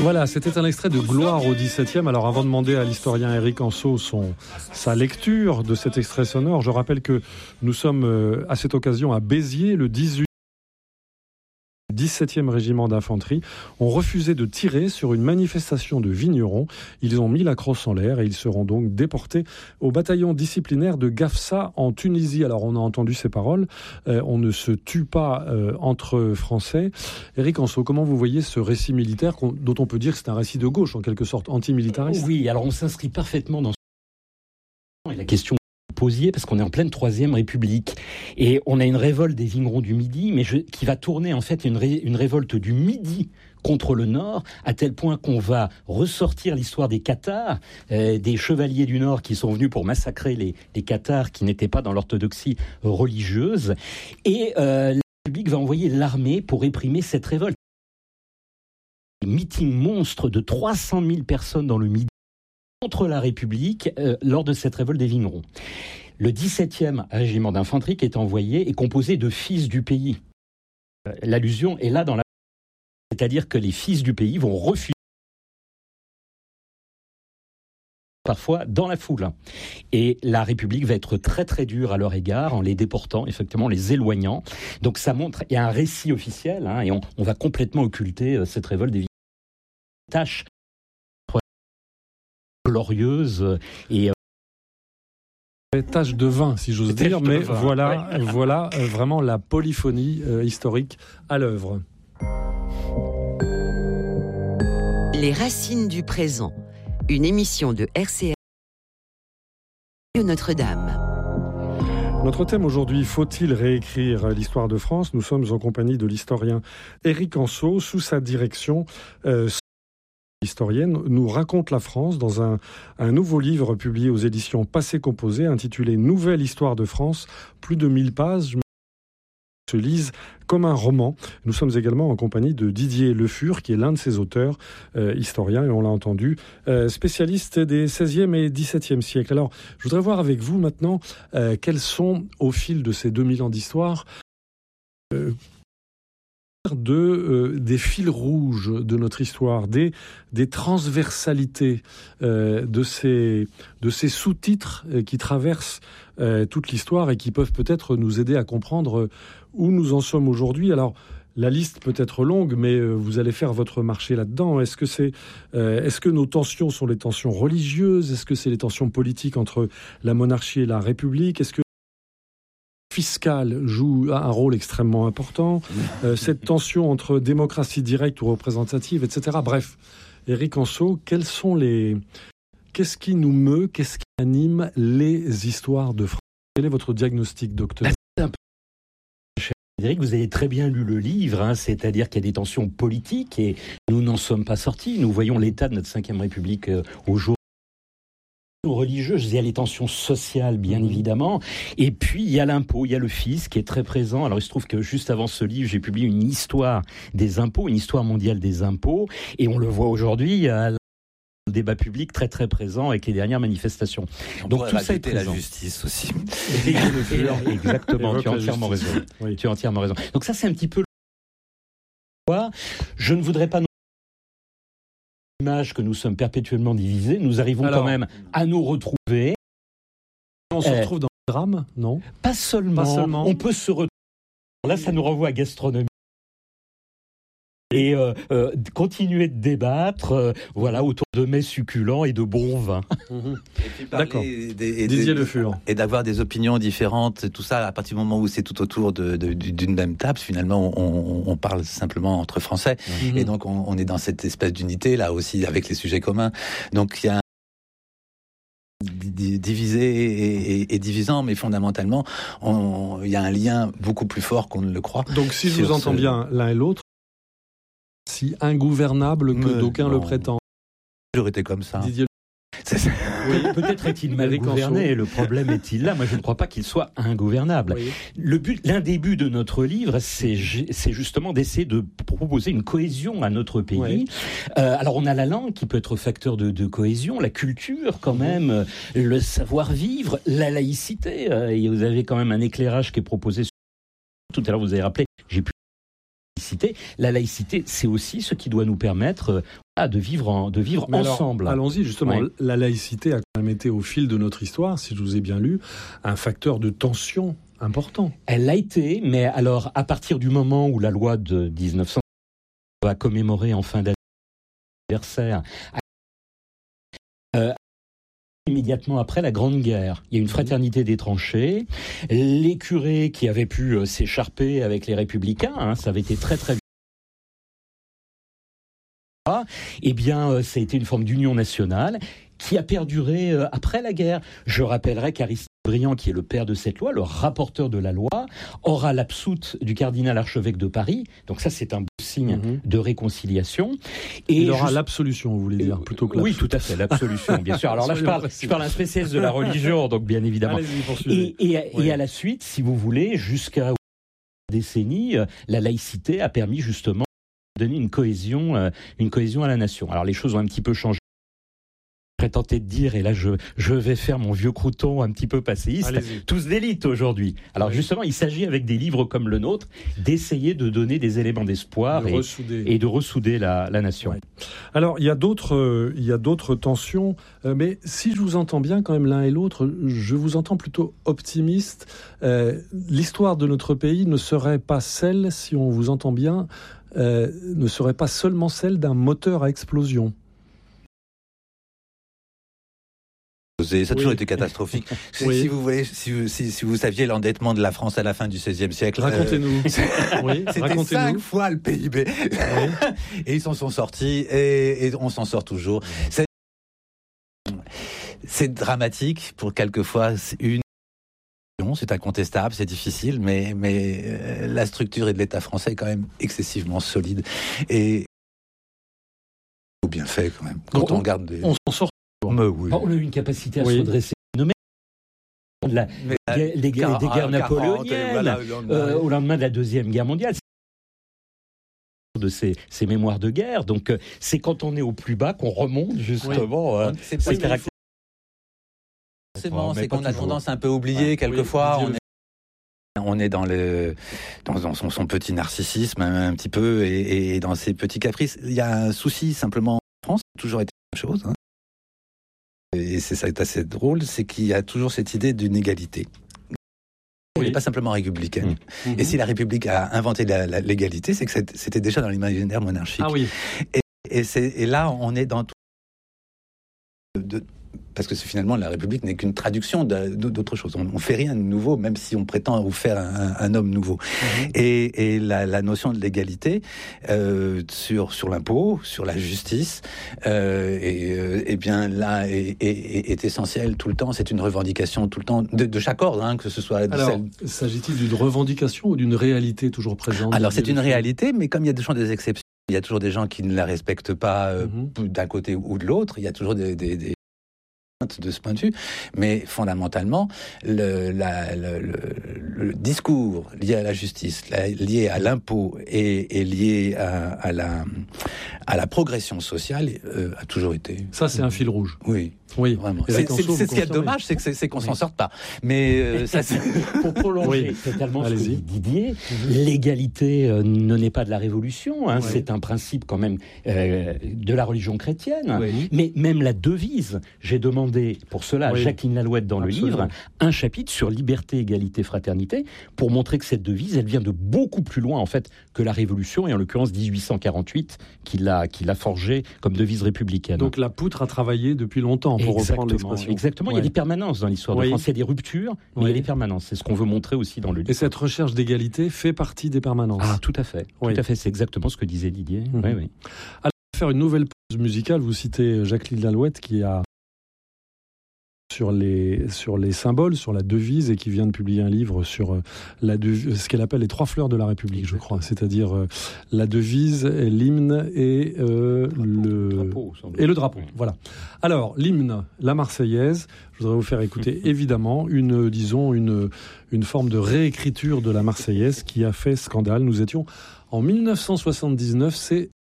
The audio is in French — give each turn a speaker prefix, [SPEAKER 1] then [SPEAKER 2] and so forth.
[SPEAKER 1] Voilà, c'était un extrait de Gloire au XVIIe. Alors avant de demander à l'historien Éric Anseau sa lecture de cet extrait sonore, je rappelle que nous sommes à cette occasion à Béziers, le 17e régiment d'infanterie, ont refusé de tirer sur une manifestation de vignerons. Ils ont mis la crosse en l'air et ils seront donc déportés au bataillon disciplinaire de Gafsa en Tunisie. Alors on a entendu ces paroles, on ne se tue pas entre Français. Éric Anseau, comment vous voyez ce récit militaire dont on peut dire que c'est un récit de gauche, en quelque sorte, antimilitariste ?
[SPEAKER 2] Oui, alors on s'inscrit parfaitement dans la question posier parce qu'on est en pleine Troisième République et on a une révolte des vignerons du Midi, mais qui va tourner en fait une révolte du Midi contre le Nord, à tel point qu'on va ressortir l'histoire des Cathares, des chevaliers du Nord qui sont venus pour massacrer les Cathares qui n'étaient pas dans l'orthodoxie religieuse, et la République va envoyer l'armée pour réprimer cette révolte. Des meetings monstres de 300 000 personnes dans le Midi contre la République lors de cette révolte des vignerons. Le 17e régiment d'infanterie qui est envoyé est composé de fils du pays. L'allusion est là dans la... C'est-à-dire que les fils du pays vont refuser parfois dans la foule. Et la République va être très très dure à leur égard en les déportant, effectivement, en les éloignant. Donc ça montre, il y a un récit officiel, et on va complètement occulter cette révolte des vignerons. Tâche glorieuse et
[SPEAKER 1] tâche de vin, si j'ose dire, mais voilà vraiment la polyphonie historique à l'œuvre.
[SPEAKER 3] Les racines du présent, une émission de RCF Notre-Dame.
[SPEAKER 1] Notre thème aujourd'hui, faut-il réécrire l'histoire de France ? Nous sommes en compagnie de l'historien Éric Anseau, sous sa direction. Historienne nous raconte la France dans un nouveau livre publié aux éditions Passé Composé intitulé Nouvelle histoire de France, plus de 1000 pages se lisent comme un roman. Nous sommes également en compagnie de Didier Le Fur, qui est l'un de ses auteurs, historien, et on l'a entendu, spécialiste des 16e et 17e siècles. Alors, je voudrais voir avec vous maintenant quels sont, au fil de ces 2000 ans d'histoire, des fils rouges de notre histoire, des transversalités de ces sous-titres qui traversent toute l'histoire et qui peuvent peut-être nous aider à comprendre où nous en sommes aujourd'hui. Alors, la liste peut être longue, mais vous allez faire votre marché là-dedans. Est-ce que nos tensions sont les tensions religieuses ? Est-ce que c'est les tensions politiques entre la monarchie et la République ? Est-ce que fiscal joue un rôle extrêmement important, cette tension entre démocratie directe ou représentative, etc. Bref, Éric Anseau, qu'est-ce qui nous meut, qu'est-ce qui anime les histoires de France ? Quel est votre diagnostic, docteur ?
[SPEAKER 2] Frédéric, vous avez très bien lu le livre, c'est-à-dire qu'il y a des tensions politiques et nous n'en sommes pas sortis. Nous voyons l'état de notre 5e République aujourd'hui. Religieuse, il y a les tensions sociales, bien évidemment, et puis il y a l'impôt, il y a le fisc qui est très présent. Alors il se trouve que juste avant ce livre, j'ai publié une histoire des impôts, une histoire mondiale des impôts, et on le voit aujourd'hui, il y a le débat public très très présent avec les dernières manifestations.
[SPEAKER 4] Donc tout ça est présent. La justice aussi.
[SPEAKER 2] Exactement, tu as entièrement raison. Oui. Tu as entièrement raison. Donc ça c'est un petit peu je ne voudrais pas que nous sommes perpétuellement divisés, nous arrivons quand même à nous retrouver.
[SPEAKER 1] On se retrouve dans le drame, non ?
[SPEAKER 2] Pas seulement. On peut se retrouver. Là, ça nous renvoie à gastronomie. Et continuer de débattre autour de mets succulents et de bons vins.
[SPEAKER 1] D'accord.
[SPEAKER 4] Didier Le Fur. Et d'avoir des opinions différentes, tout ça, à partir du moment où c'est tout autour d'une même table, finalement, on parle simplement entre Français. Et donc, on est dans cette espèce d'unité, là aussi, avec les sujets communs. Donc, il y a divisé et divisant, mais fondamentalement, il y a un lien beaucoup plus fort qu'on ne le croit.
[SPEAKER 1] Donc, si je vous entends bien l'un et l'autre, si ingouvernable que d'aucuns le prétendent.
[SPEAKER 4] J'aurais été comme ça.
[SPEAKER 1] Didier...
[SPEAKER 2] Oui, peut-être est-il mal gouverné, le problème est-il là ? Moi, je ne crois pas qu'il soit ingouvernable. Oui. L'un des buts de notre livre, c'est justement d'essayer de proposer une cohésion à notre pays. Oui. Alors, on a la langue qui peut être facteur de cohésion, la culture quand même, le savoir-vivre, la laïcité. Et vous avez quand même un éclairage qui est proposé. Tout à l'heure, vous avez rappelé, j'ai pu laïcité. La laïcité, c'est aussi ce qui doit nous permettre de vivre ensemble.
[SPEAKER 1] Alors, allons-y, justement. Ouais. La laïcité a quand même été, au fil de notre histoire, si je vous ai bien lu, un facteur de tension important.
[SPEAKER 2] Elle l'a été, mais alors, à partir du moment où la loi de 1900 va commémorer en fin d'anniversaire, immédiatement après la Grande Guerre, il y a une fraternité des tranchées. Les curés qui avaient pu s'écharper avec les républicains, ça avait été très très eh bien, ça a été une forme d'union nationale qui a perduré après la guerre. Je rappellerai qu'Aristide Briand, qui est le père de cette loi, le rapporteur de la loi, aura l'absoute du cardinal archevêque de Paris. Donc ça, c'est un beau signe de réconciliation.
[SPEAKER 1] Et il aura l'absolution, vous voulez dire, plutôt que
[SPEAKER 2] l'absolution. Oui, tout à fait, l'absolution, bien sûr. Alors là, je parle un spécialiste de la religion, donc bien évidemment. Et à la suite, si vous voulez, jusqu'à une décennie, la laïcité a permis justement de donner une cohésion à la nation. Alors les choses ont un petit peu changé. Je serais tenté de dire, et là je vais faire mon vieux crouton un petit peu passéiste, tous d'élite aujourd'hui. Alors justement, il s'agit avec des livres comme le nôtre d'essayer de donner des éléments d'espoir et de ressouder la nation. Ouais.
[SPEAKER 1] Alors il y a d'autres tensions, mais si je vous entends bien quand même l'un et l'autre, je vous entends plutôt optimiste. L'histoire de notre pays ne serait pas celle, si on vous entend bien, ne serait pas seulement celle d'un moteur à explosion.
[SPEAKER 4] Ça a toujours été catastrophique. Si vous voulez, si vous saviez l'endettement de la France à la fin du XVIe siècle,
[SPEAKER 1] racontez-nous.
[SPEAKER 4] C'était 5 fois le PIB. Et ils s'en sont sortis, et on s'en sort toujours. C'est dramatique pour quelquefois c'est incontestable, c'est difficile, mais la structure de l'État français est quand même excessivement solide et bien fait quand même. Quand on regarde
[SPEAKER 1] on s'en sort.
[SPEAKER 2] Oui. On a eu une capacité à se redresser. Des guerres napoléoniennes, au lendemain de la Deuxième Guerre mondiale. De ces mémoires de guerre. Donc, c'est quand on est au plus bas qu'on remonte justement.
[SPEAKER 4] C'est caractère. C'est qu'on a tendance à un peu oublier quelquefois. On est dans son petit narcissisme un petit peu et dans ses petits caprices. Il y a un souci simplement en France, ça a toujours été la même chose. Et c'est ça qui est assez drôle, c'est qu'il y a toujours cette idée d'une égalité. Elle n'est pas simplement républicaine. Et si la République a inventé l'égalité, c'est que c'était déjà dans l'imaginaire monarchique.
[SPEAKER 1] Ah oui.
[SPEAKER 4] Et là, on est dans tout. Parce que finalement, la République n'est qu'une traduction d'autre chose. On ne fait rien de nouveau, même si on prétend vous faire un homme nouveau. Et la notion de l'égalité sur l'impôt, sur la justice, et bien là est essentielle tout le temps. C'est une revendication tout le temps de chaque ordre, que ce soit.
[SPEAKER 1] Alors, s'agit-il d'une revendication ou d'une réalité toujours présente?
[SPEAKER 4] Alors, c'est une réalité, mais comme il y a toujours des exceptions, il y a toujours des gens qui ne la respectent pas d'un côté ou de l'autre. Il y a toujours des de ce point de vue, mais fondamentalement le discours lié à la justice, lié à l'impôt et lié à la progression sociale a toujours été.
[SPEAKER 1] Ça, c'est un fil rouge.
[SPEAKER 4] Oui, vraiment.
[SPEAKER 1] C'est
[SPEAKER 4] ce qui est dommage, c'est qu'on s'en sorte pas. Mais ça,
[SPEAKER 2] pour prolonger totalement ce que dit Didier, l'égalité ne naît pas de la Révolution. C'est un principe quand même de la religion chrétienne. Mais même la devise, j'ai demandé pour cela à Jacqueline Lalouette dans le livre un chapitre sur liberté, égalité, fraternité pour montrer que cette devise, elle vient de beaucoup plus loin en fait que la Révolution et en l'occurrence 1848 qui l'a forgée comme devise républicaine.
[SPEAKER 1] Donc la poutre a travaillé depuis longtemps pour reprendre l'expression.
[SPEAKER 2] Exactement, il y a des permanences dans l'histoire de France, il y a des ruptures, mais il y a des permanences. C'est ce qu'on veut montrer aussi dans le livre.
[SPEAKER 1] Et cette recherche d'égalité fait partie des permanences.
[SPEAKER 2] Ah, tout à fait. Tout à fait, c'est exactement ce que disait Didier.
[SPEAKER 1] Alors, on va faire une nouvelle pause musicale. Vous citez Jacqueline Lalouette qui a sur les symboles, sur la devise, et qui vient de publier un livre sur ce qu'elle appelle les 3 fleurs de la République, je crois, c'est-à-dire la devise, l'hymne et le drapeau. Voilà. Alors, l'hymne, la Marseillaise, je voudrais vous faire écouter évidemment une forme de réécriture de la Marseillaise qui a fait scandale. Nous étions en 1979, c'est